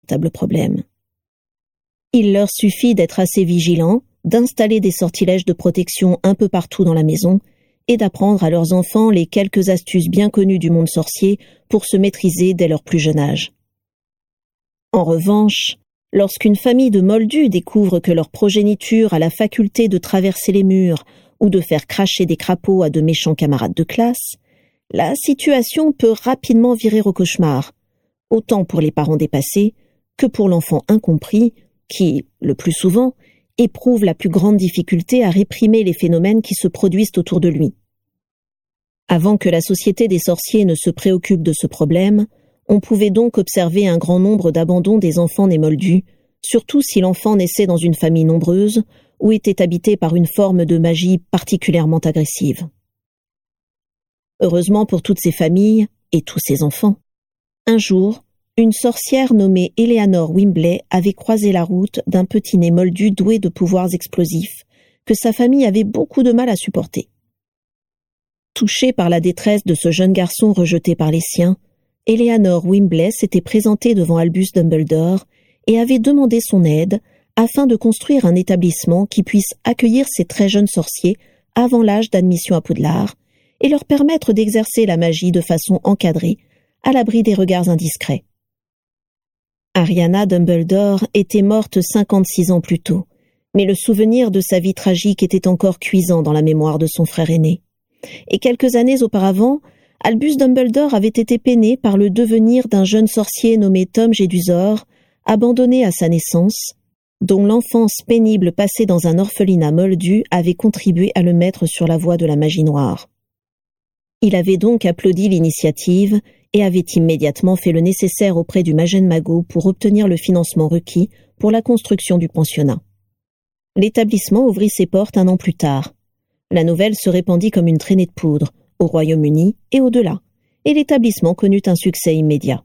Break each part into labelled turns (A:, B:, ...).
A: véritable problème. Il leur suffit d'être assez vigilants, d'installer des sortilèges de protection un peu partout dans la maison et d'apprendre à leurs enfants les quelques astuces bien connues du monde sorcier pour se maîtriser dès leur plus jeune âge. En revanche, lorsqu'une famille de moldus découvre que leur progéniture a la faculté de traverser les murs ou de faire cracher des crapauds à de méchants camarades de classe, la situation peut rapidement virer au cauchemar, autant pour les parents dépassés que pour l'enfant incompris qui, le plus souvent, éprouve la plus grande difficulté à réprimer les phénomènes qui se produisent autour de lui. Avant que la société des sorciers ne se préoccupe de ce problème, on pouvait donc observer un grand nombre d'abandons des enfants nés moldus, surtout si l'enfant naissait dans une famille nombreuse ou était habité par une forme de magie particulièrement agressive. Heureusement pour toutes ces familles et tous ces enfants, un jour, une sorcière nommée Eleanor Wimbley avait croisé la route d'un petit né moldu doué de pouvoirs explosifs que sa famille avait beaucoup de mal à supporter. Touchée par la détresse de ce jeune garçon rejeté par les siens, Eleanor Wimbley s'était présentée devant Albus Dumbledore et avait demandé son aide afin de construire un établissement qui puisse accueillir ces très jeunes sorciers avant l'âge d'admission à Poudlard et leur permettre d'exercer la magie de façon encadrée, à l'abri des regards indiscrets. Ariana Dumbledore était morte 56 ans plus tôt, mais le souvenir de sa vie tragique était encore cuisant dans la mémoire de son frère aîné. Et quelques années auparavant, Albus Dumbledore avait été peiné par le devenir d'un jeune sorcier nommé Tom Jedusor, abandonné à sa naissance, dont l'enfance pénible passée dans un orphelinat moldu avait contribué à le mettre sur la voie de la magie noire. Il avait donc applaudi l'initiative et avait immédiatement fait le nécessaire auprès du Magen Mago pour obtenir le financement requis pour la construction du pensionnat. L'établissement ouvrit ses portes un an plus tard. La nouvelle se répandit comme une traînée de poudre, au Royaume-Uni et au-delà, et l'établissement connut un succès immédiat.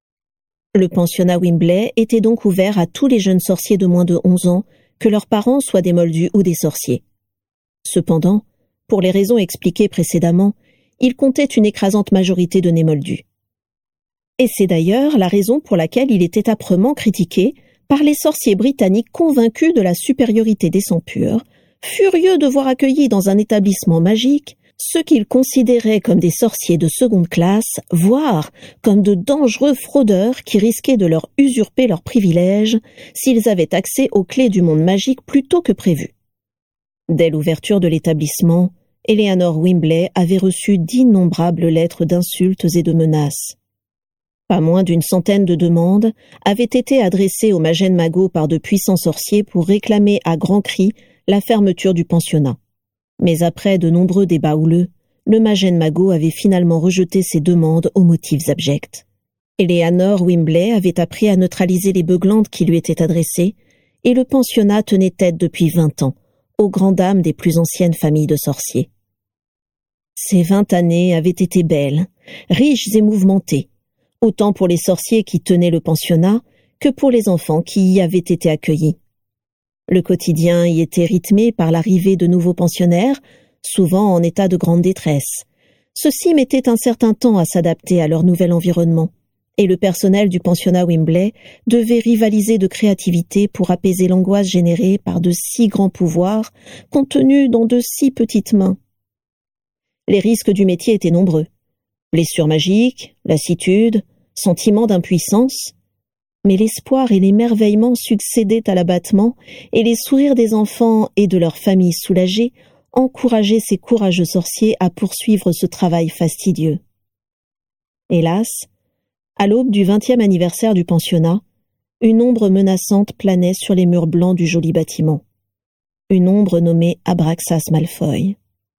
A: Le pensionnat Wimbley était donc ouvert à tous les jeunes sorciers de moins de 11 ans, que leurs parents soient des moldus ou des sorciers. Cependant, pour les raisons expliquées précédemment, il comptait une écrasante majorité de nés moldus. Et c'est d'ailleurs la raison pour laquelle il était âprement critiqué par les sorciers britanniques convaincus de la supériorité des sangs purs, furieux de voir accueillis dans un établissement magique ceux qu'ils considéraient comme des sorciers de seconde classe, voire comme de dangereux fraudeurs qui risquaient de leur usurper leurs privilèges s'ils avaient accès aux clés du monde magique plus tôt que prévu. Dès l'ouverture de l'établissement, Eleanor Wimbley avait reçu d'innombrables lettres d'insultes et de menaces. Pas moins d'une centaine de demandes avaient été adressées au Magen Mago par de puissants sorciers pour réclamer à grands cris la fermeture du pensionnat. Mais après de nombreux débats houleux, le Magen Mago avait finalement rejeté ces demandes aux motifs abjects. Eleanor Wimbley avait appris à neutraliser les beuglantes qui lui étaient adressées, et le pensionnat tenait tête depuis 20 ans, aux grandes dames des plus anciennes familles de sorciers. Ces 20 années avaient été belles, riches et mouvementées, autant pour les sorciers qui tenaient le pensionnat que pour les enfants qui y avaient été accueillis. Le quotidien y était rythmé par l'arrivée de nouveaux pensionnaires, souvent en état de grande détresse. Ceux-ci mettaient un certain temps à s'adapter à leur nouvel environnement, et le personnel du pensionnat Wimbley devait rivaliser de créativité pour apaiser l'angoisse générée par de si grands pouvoirs contenus dans de si petites mains. Les risques du métier étaient nombreux. Blessures magiques, lassitude, sentiment d'impuissance. Mais l'espoir et l'émerveillement succédaient à l'abattement, et les sourires des enfants et de leurs familles soulagées encourageaient ces courageux sorciers à poursuivre ce travail fastidieux. Hélas, à l'aube du 20e anniversaire du pensionnat, une ombre menaçante planait sur les murs blancs du joli bâtiment. Une ombre nommée Abraxas Malfoy.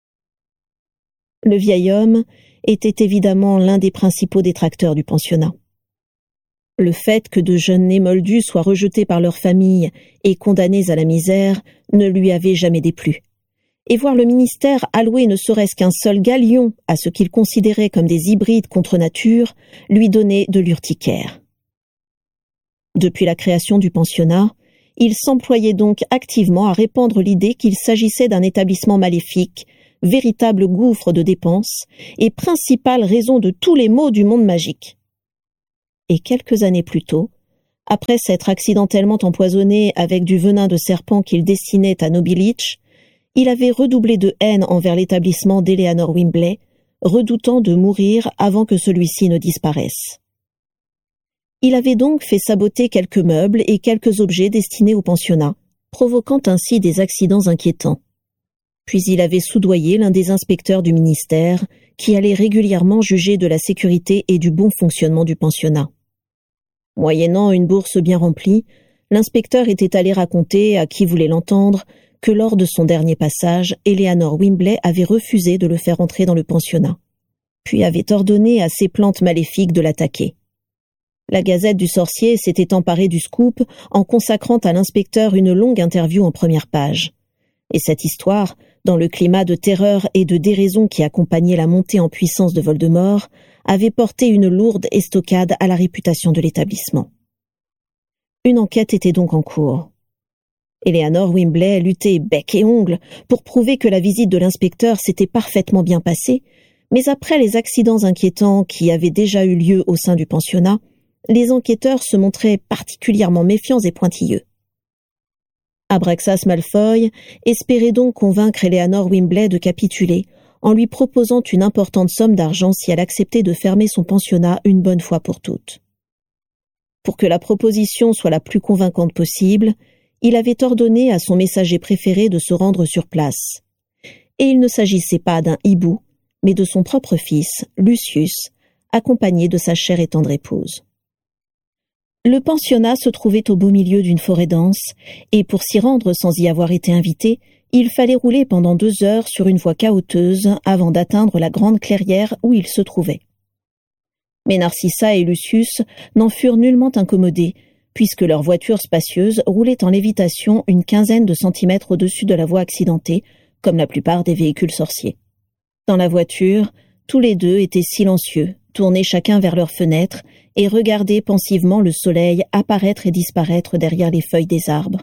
A: Le vieil homme était évidemment l'un des principaux détracteurs du pensionnat. Le fait que de jeunes nés moldus soient rejetés par leur famille et condamnés à la misère ne lui avait jamais déplu. Et voir le ministère allouer ne serait-ce qu'un seul galion à ce qu'il considérait comme des hybrides contre nature lui donnait de l'urticaire. Depuis la création du pensionnat, il s'employait donc activement à répandre l'idée qu'il s'agissait d'un établissement maléfique, véritable gouffre de dépenses et principale raison de tous les maux du monde magique. Et quelques années plus tôt, Après s'être accidentellement empoisonné avec du venin de serpent qu'il destinait à Nobilich, il avait redoublé de haine envers l'établissement d'Eleanor Wimbley, redoutant de mourir avant que celui-ci ne disparaisse. Il avait donc fait saboter quelques meubles et quelques objets destinés au pensionnat, provoquant ainsi des accidents inquiétants. Puis il avait soudoyé l'un des inspecteurs du ministère, qui allait régulièrement juger de la sécurité et du bon fonctionnement du pensionnat. Moyennant une bourse bien remplie, l'inspecteur était allé raconter à qui voulait l'entendre que lors de son dernier passage, Eleanor Wimbley avait refusé de le faire entrer dans le pensionnat, puis avait ordonné à ses plantes maléfiques de l'attaquer. La Gazette du Sorcier s'était emparée du scoop en consacrant à l'inspecteur une longue interview en première page. Et cette histoire, dans le climat de terreur et de déraison qui accompagnait la montée en puissance de Voldemort, avait porté une lourde estocade à la réputation de l'établissement. Une enquête était donc en cours. Eleanor Wimbley luttait bec et ongles pour prouver que la visite de l'inspecteur s'était parfaitement bien passée, mais après les accidents inquiétants qui avaient déjà eu lieu au sein du pensionnat, les enquêteurs se montraient particulièrement méfiants et pointilleux. Abraxas Malfoy espérait donc convaincre Eleanor Wimbley de capituler, en lui proposant une importante somme d'argent si elle acceptait de fermer son pensionnat une bonne fois pour toutes. Pour que la proposition soit la plus convaincante possible, il avait ordonné à son messager préféré de se rendre sur place. Et il ne s'agissait pas d'un hibou, mais de son propre fils, Lucius, accompagné de sa chère et tendre épouse. Le pensionnat se trouvait au beau milieu d'une forêt dense, et pour s'y rendre sans y avoir été invité, il fallait rouler pendant 2 heures sur une voie cahoteuse avant d'atteindre la grande clairière où il se trouvait. Mais Narcissa et Lucius n'en furent nullement incommodés, puisque leur voiture spacieuse roulait en lévitation une 15aine de centimètres au-dessus de la voie accidentée, comme la plupart des véhicules sorciers. Dans la voiture, tous les deux étaient silencieux, tournés chacun vers leur fenêtre, et regardaient pensivement le soleil apparaître et disparaître derrière les feuilles des arbres.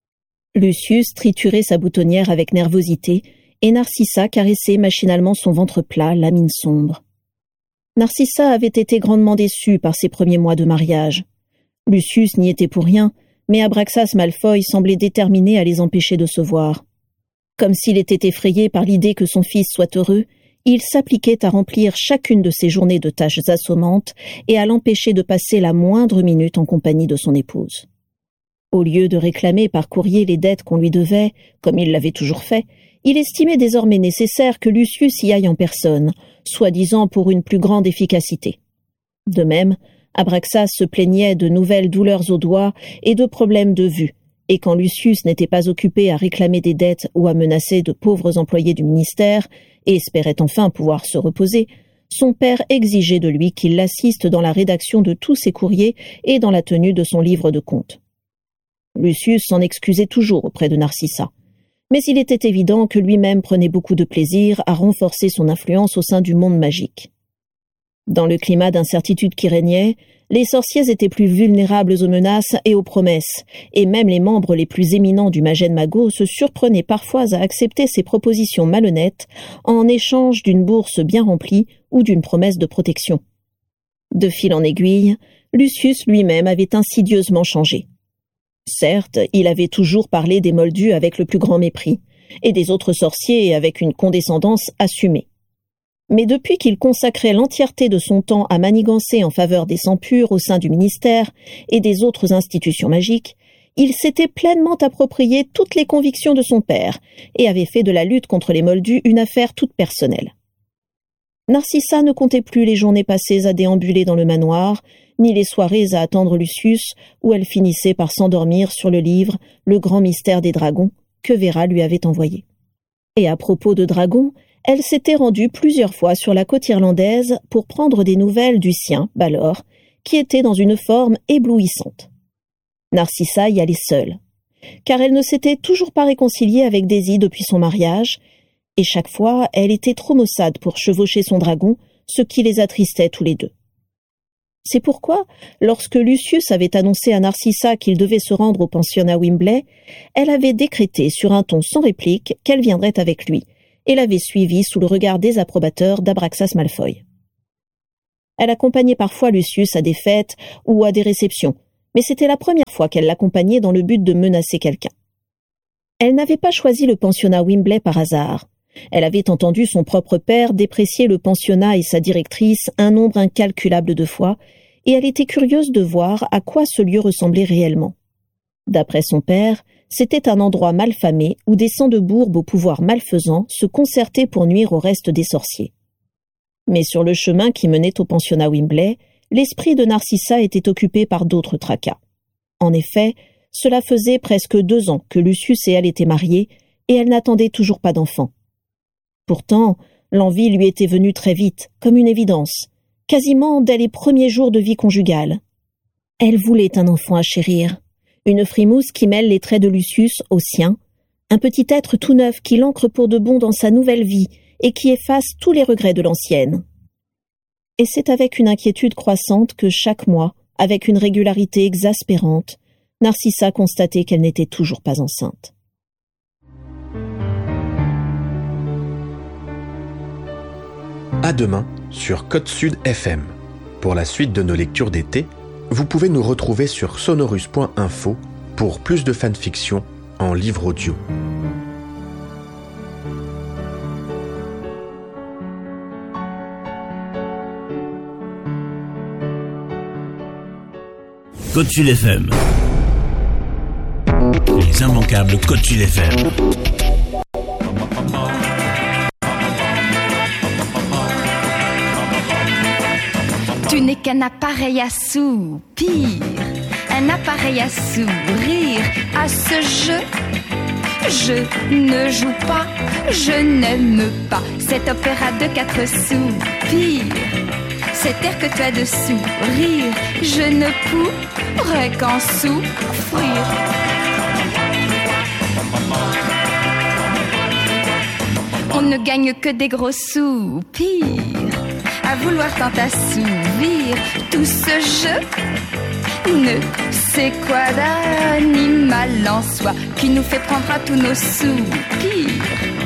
A: Lucius triturait sa boutonnière avec nervosité, et Narcissa caressait machinalement son ventre plat, la mine sombre. Narcissa avait été grandement déçue par ses premiers mois de mariage. Lucius n'y était pour rien, mais Abraxas Malfoy semblait déterminé à les empêcher de se voir. Comme s'il était effrayé par l'idée que son fils soit heureux, il s'appliquait à remplir chacune de ses journées de tâches assommantes et à l'empêcher de passer la moindre minute en compagnie de son épouse. Au lieu de réclamer par courrier les dettes qu'on lui devait, comme il l'avait toujours fait, il estimait désormais nécessaire que Lucius y aille en personne, soi-disant pour une plus grande efficacité. De même, Abraxas se plaignait de nouvelles douleurs aux doigts et de problèmes de vue, et quand Lucius n'était pas occupé à réclamer des dettes ou à menacer de pauvres employés du ministère, et espérait enfin pouvoir se reposer, son père exigeait de lui qu'il l'assiste dans la rédaction de tous ses courriers et dans la tenue de son livre de comptes. Lucius s'en excusait toujours auprès de Narcissa, mais il était évident que lui-même prenait beaucoup de plaisir à renforcer son influence au sein du monde magique. Dans le climat d'incertitude qui régnait, les sorciers étaient plus vulnérables aux menaces et aux promesses, et même les membres les plus éminents du Magenne Magot se surprenaient parfois à accepter ces propositions malhonnêtes en échange d'une bourse bien remplie ou d'une promesse de protection. De fil en aiguille, Lucius lui-même avait insidieusement changé. Certes, il avait toujours parlé des Moldus avec le plus grand mépris, et des autres sorciers avec une condescendance assumée. Mais depuis qu'il consacrait l'entièreté de son temps à manigancer en faveur des sangs purs au sein du ministère et des autres institutions magiques, il s'était pleinement approprié toutes les convictions de son père et avait fait de la lutte contre les Moldus une affaire toute personnelle. Narcissa ne comptait plus les journées passées à déambuler dans le manoir, ni les soirées à attendre Lucius, où elle finissait par s'endormir sur le livre « Le grand mystère des dragons » que Vera lui avait envoyé. Et à propos de dragons, elle s'était rendue plusieurs fois sur la côte irlandaise pour prendre des nouvelles du sien, Balor, qui était dans une forme éblouissante. Narcissa y allait seule, car elle ne s'était toujours pas réconciliée avec Daisy depuis son mariage, et chaque fois elle était trop maussade pour chevaucher son dragon, ce qui les attristait tous les deux. C'est pourquoi, lorsque Lucius avait annoncé à Narcissa qu'il devait se rendre au pensionnat Wimbley, elle avait décrété sur un ton sans réplique qu'elle viendrait avec lui, et l'avait suivi sous le regard désapprobateur d'Abraxas Malfoy. Elle accompagnait parfois Lucius à des fêtes ou à des réceptions, mais c'était la première fois qu'elle l'accompagnait dans le but de menacer quelqu'un. Elle n'avait pas choisi le pensionnat Wimbley par hasard. Elle avait entendu son propre père déprécier le pensionnat et sa directrice un nombre incalculable de fois, et elle était curieuse de voir à quoi ce lieu ressemblait réellement. D'après son père, c'était un endroit malfamé où des sans-de-bourbe au pouvoir malfaisant se concertaient pour nuire au reste des sorciers. Mais sur le chemin qui menait au pensionnat Wimbley, l'esprit de Narcissa était occupé par d'autres tracas. En effet, cela faisait presque 2 ans que Lucius et elle étaient mariés, et elle n'attendait toujours pas d'enfant. Pourtant, l'envie lui était venue très vite, comme une évidence, quasiment dès les premiers jours de vie conjugale. Elle voulait un enfant à chérir, une frimousse qui mêle les traits de Lucius aux siens, un petit être tout neuf qui l'ancre pour de bon dans sa nouvelle vie et qui efface tous les regrets de l'ancienne. Et c'est avec une inquiétude croissante que chaque mois, avec une régularité exaspérante, Narcissa constatait qu'elle n'était toujours pas enceinte.
B: À demain sur Côte Sud FM. Pour la suite de nos lectures d'été, vous pouvez nous retrouver sur sonorus.info pour plus de fanfiction en livre audio.
C: Côte Sud FM. Les immanquables Côte Sud FM.
D: Tu n'es qu'un appareil à soupir, un appareil à sourire. À ce jeu, je ne joue pas, je n'aime pas cet opéra de 4 soupirs. Cet air que tu as de sourire, je ne pourrais qu'en souffrir. On ne gagne que des gros soupirs à vouloir tant assouvir tout ce jeu. Ne sais quoi d'animal en soi qui nous fait prendre à tous nos soupirs.